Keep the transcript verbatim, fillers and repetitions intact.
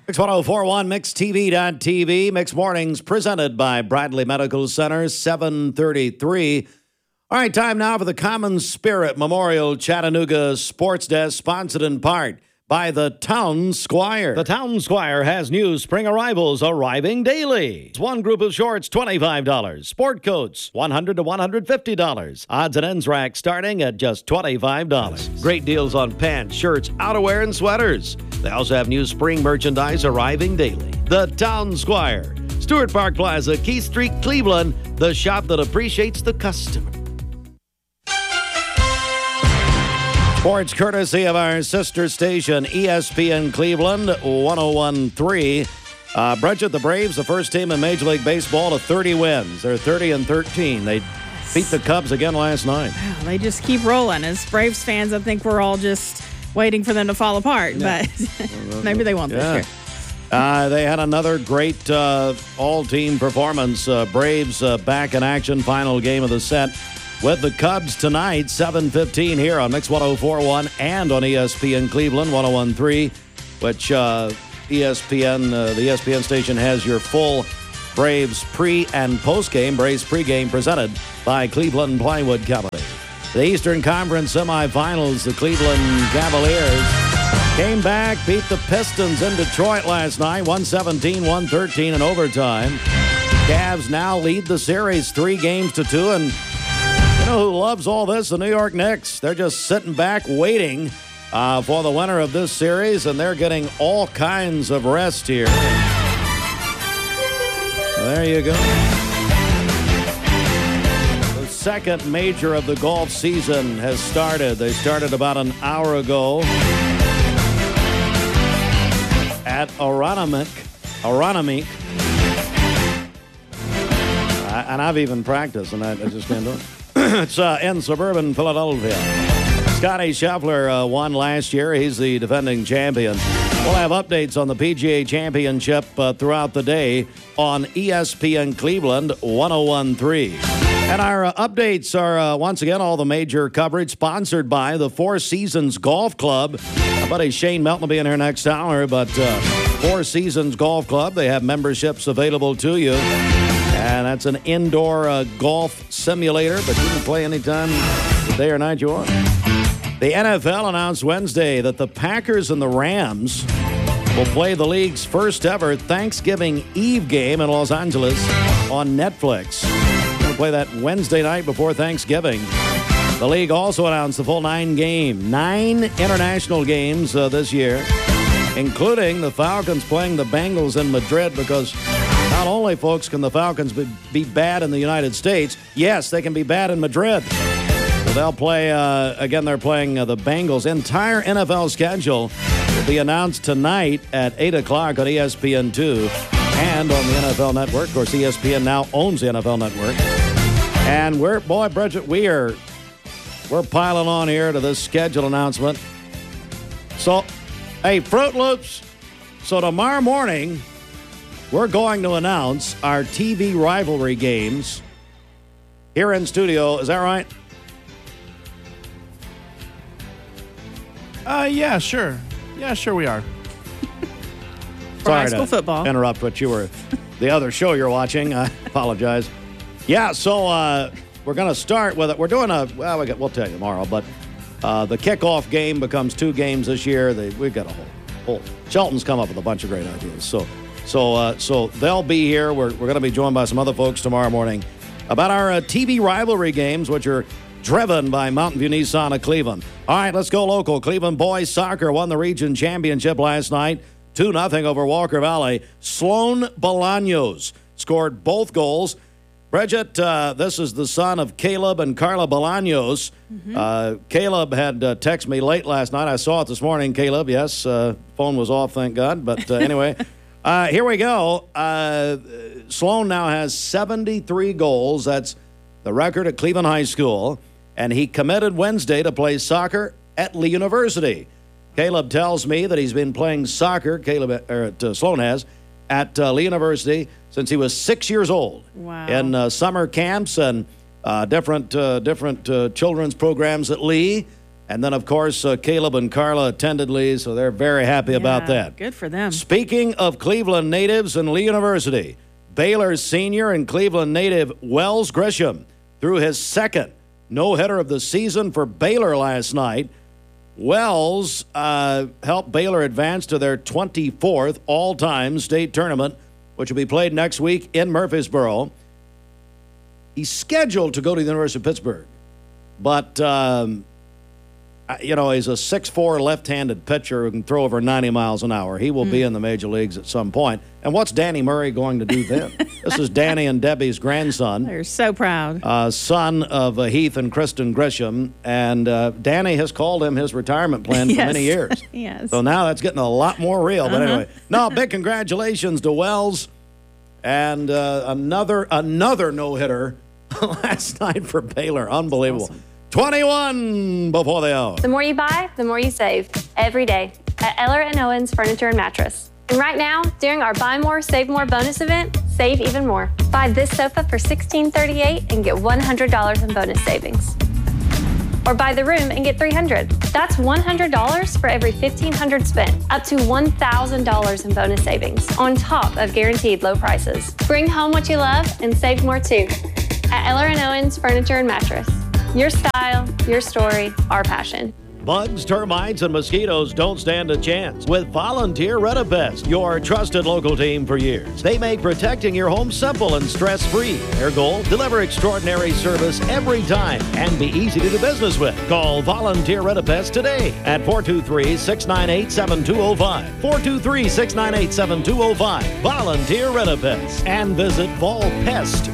Mix ten forty-one, Mix T V dot T V. Mix Mornings presented by Bradley Medical Center, seven thirty-three. All right, time now for the Common Spirit Memorial Chattanooga Sports Desk, sponsored in part by the Town Squire. The Town Squire has new spring arrivals arriving daily. One group of shorts, twenty-five dollars. Sport coats, one hundred to one hundred fifty dollars. Odds and ends rack starting at just twenty-five dollars. Great deals on pants, shirts, outerwear, and sweaters. They also have new spring merchandise arriving daily. The Town Squire, Stewart Park Plaza, Keith Street, Cleveland, the shop that appreciates the customer. Sports courtesy of our sister station, E S P N Cleveland, one oh one point three. Uh, Bridget, the Braves, the first team in Major League Baseball to thirty wins. They're thirty and thirteen. They beat the Cubs again last night. Wow, they just keep rolling. As Braves fans, I think we're all just waiting for them to fall apart, yeah. But maybe they won't yeah. this year. Uh, they had another great uh, all-team performance. Uh, Braves uh, back in action, final game of the set with the Cubs tonight, seven fifteen here on Mix ten forty-one and on E S P N Cleveland, one oh one point three, which uh, E S P N, uh, the E S P N station has your full Braves pre- and post-game. Braves pregame presented by Cleveland Plywood Company. The Eastern Conference semifinals, the Cleveland Cavaliers came back, beat the Pistons in Detroit last night, one seventeen, one thirteen in overtime. Cavs now lead the series three games to two, and you know who loves all this? The New York Knicks. They're just sitting back waiting uh, for the winner of this series, and they're getting all kinds of rest here. There you go. The second major of the golf season has started. They started about an hour ago at Aronimink. Aronimink. Uh, and I've even practiced, and I, I just can't do it. It's uh, in suburban Philadelphia. Scotty Scheffler uh, won last year. He's the defending champion. We'll have updates on the P G A Championship uh, throughout the day on E S P N Cleveland, one oh one point three. And our uh, updates are, uh, once again, all the major coverage sponsored by the Four Seasons Golf Club. My buddy Shane Melton will be in here next hour, but uh, Four Seasons Golf Club, they have memberships available to you. And that's an indoor uh, golf simulator, but you can play anytime, day or night you want. The N F L announced Wednesday that the Packers and the Rams will play the league's first ever Thanksgiving Eve game in Los Angeles on Netflix. We're going to play that Wednesday night before Thanksgiving. The league also announced the full nine game, nine international games uh, this year, including the Falcons playing the Bengals in Madrid, because not only, folks, can the Falcons be, be bad in the United States, yes, they can be bad in Madrid. So they'll play, uh, again, they're playing uh, the Bengals. Entire N F L schedule will be announced tonight at eight o'clock on E S P N two and on the N F L Network. Of course, E S P N now owns the N F L Network. And we're, boy, Bridget, we are, we're piling on here to this schedule announcement. So, hey, Fruit Loops, so tomorrow morning, we're going to announce our T V rivalry games here in studio. Is that right? Uh, yeah, sure. Yeah, sure we are. For high school football. Interrupt what you were, the other show you're watching. I apologize. Yeah, so uh, we're going to start with it. We're doing a, well, we got, we'll tell you tomorrow, but uh, the kickoff game becomes two games this year. They, we've got a whole, whole, Shelton's come up with a bunch of great ideas. So, So uh, so they'll be here. We're, we're going to be joined by some other folks tomorrow morning about our uh, T V rivalry games, which are driven by Mountain View Nissan of Cleveland. All right, let's go local. Cleveland boys soccer won the region championship last night, two nothing over Walker Valley. Sloan Bolaños scored both goals. Bridget, uh, this is the son of Caleb and Carla Bolaños. Mm-hmm. Uh, Caleb had uh, texted me late last night. I saw it this morning, Caleb. Yes, uh, phone was off, thank God. But uh, anyway... Uh, here we go. Uh, Sloan now has seventy-three goals. That's the record at Cleveland High School. And he committed Wednesday to play soccer at Lee University. Caleb tells me that he's been playing soccer, Caleb, or uh, Sloan has, at uh, Lee University since he was six years old. Wow. In uh, summer camps and uh, different, uh, different uh, children's programs at Lee. And then, of course, uh, Caleb and Carla attended Lee, so they're very happy Yeah, about that. Good for them. Speaking of Cleveland natives and Lee University, Baylor's senior and Cleveland native Wells Grisham threw his second no-hitter of the season for Baylor last night. Wells uh, helped Baylor advance to their twenty-fourth all-time state tournament, which will be played next week in Murfreesboro. He's scheduled to go to the University of Pittsburgh, but, um, you know, he's a six foot four left-handed pitcher who can throw over ninety miles an hour. He will mm. be in the major leagues at some point. And what's Danny Murray going to do then? This is Danny and Debbie's grandson. They're so proud. Uh, son of uh, Heath and Kristen Grisham. And uh, Danny has called him his retirement plan yes. for many years. yes. So now that's getting a lot more real. Uh-huh. But anyway, no, big congratulations to Wells. And uh, another another no-hitter last night for Baylor. Unbelievable. Awesome. twenty-one before the hour. The more you buy, the more you save. Every day at Eller and Owens Furniture and Mattress. And right now, during our Buy More, Save More bonus event, save even more. Buy this sofa for sixteen thirty-eight and get one hundred dollars in bonus savings. Or buy the room and get three hundred dollars. That's one hundred dollars for every fifteen hundred dollars spent, up to one thousand dollars in bonus savings, on top of guaranteed low prices. Bring home what you love and save more too. At Eller and Owens Furniture and Mattress. Your style, your story, our passion. Bugs, termites, and mosquitoes don't stand a chance with Volunteer Retapest, your trusted local team for years. They make protecting your home simple and stress-free. Their goal, deliver extraordinary service every time and be easy to do business with. Call Volunteer Retapest today at four two three, six nine eight, seven two zero five. four two three, six nine eight, seven two zero five. Volunteer Retapest. And visit vol pest